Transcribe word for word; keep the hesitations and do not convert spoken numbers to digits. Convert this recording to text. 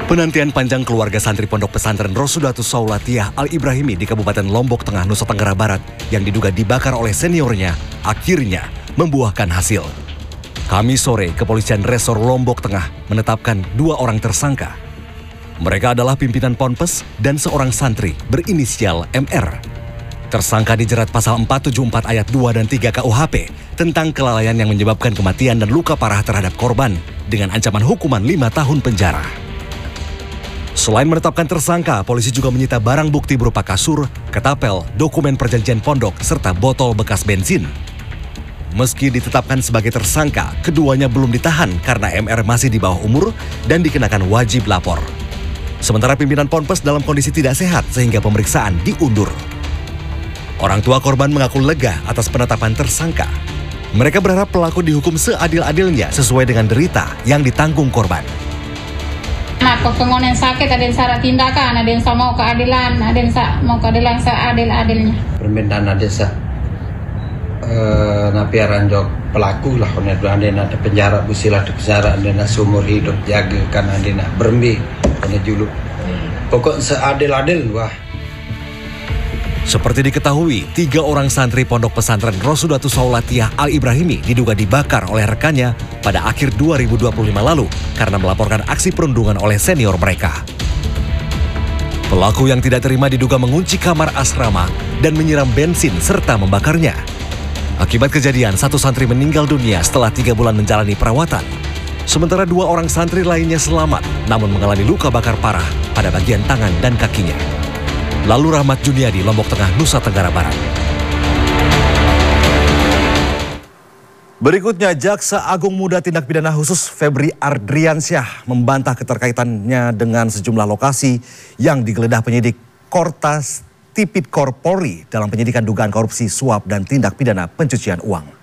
Penantian panjang keluarga santri Pondok Pesantren Rosudatus Saulatiah Al-Ibrahimi di Kabupaten Lombok Tengah, Nusa Tenggara Barat yang diduga dibakar oleh seniornya akhirnya membuahkan hasil. Kamis sore, Kepolisian Resor Lombok Tengah menetapkan dua orang tersangka. Mereka adalah pimpinan Ponpes dan seorang santri berinisial M R. Tersangka dijerat pasal empat tujuh empat ayat dua dan tiga K U H P tentang kelalaian yang menyebabkan kematian dan luka parah terhadap korban dengan ancaman hukuman lima tahun penjara. Selain menetapkan tersangka, polisi juga menyita barang bukti berupa kasur, ketapel, dokumen perjanjian pondok, serta botol bekas bensin. Meski ditetapkan sebagai tersangka, keduanya belum ditahan karena M R masih di bawah umur dan dikenakan wajib lapor. Sementara pimpinan Ponpes dalam kondisi tidak sehat sehingga pemeriksaan diundur. Orang tua korban mengaku lega atas penetapan tersangka. Mereka berharap pelaku dihukum seadil-adilnya sesuai dengan derita yang ditanggung korban. Anak pengon yang sakit, ada yang salah tindakan, ada yang mau keadilan, ada yang mau keadilan seadil-adilnya. Permintaan ada sa uh, napiaran jok pelaku lah, kalau ada ada penjara busilah di penjara, ada seumur hidup jaga kan, ada nak berembi, ada juluk. Pokok seadil-adil wah. Seperti diketahui, tiga orang santri Pondok Pesantren Rosudatus Saulatiah Al-Ibrahimi diduga dibakar oleh rekannya pada akhir dua ribu dua puluh lima lalu karena melaporkan aksi perundungan oleh senior mereka. Pelaku yang tidak terima diduga mengunci kamar asrama dan menyiram bensin serta membakarnya. Akibat kejadian, satu santri meninggal dunia setelah tiga bulan menjalani perawatan. Sementara dua orang santri lainnya selamat, namun mengalami luka bakar parah pada bagian tangan dan kakinya. Lalu Rahmat Juniadi, Lombok Tengah, Nusa Tenggara Barat. Berikutnya, Jaksa Agung Muda Tindak Pidana Khusus Febri Ardriansyah membantah keterkaitannya dengan sejumlah lokasi yang digeledah penyidik Kortas Tipikor Polri dalam penyidikan dugaan korupsi, suap, dan tindak pidana pencucian uang.